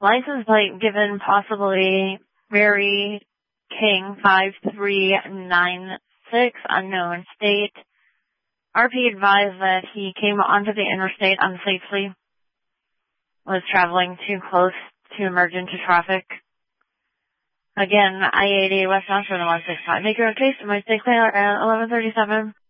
License plate given possibly Mary King 5396, unknown state. RP advised that he came onto the interstate unsafely, was traveling too close to emerge into traffic. Again, I-80 West Johnson 165. Make your own case. My stay clear at 1137.